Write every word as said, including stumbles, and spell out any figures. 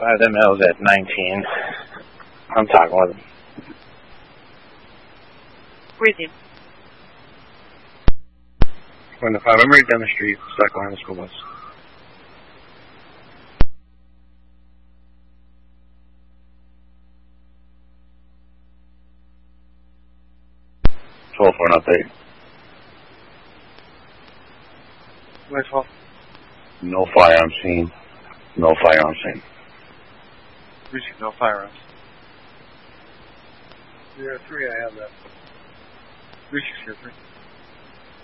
Five M L's at nineteen. I'm talking with him. Where's he? When the five, I'm right down the street, stuck behind the school bus. twelve for an update. Where's twelve? No firearm seen. No firearm seen. Reaching no firearms. Zero three, I have that. Reaching zero three.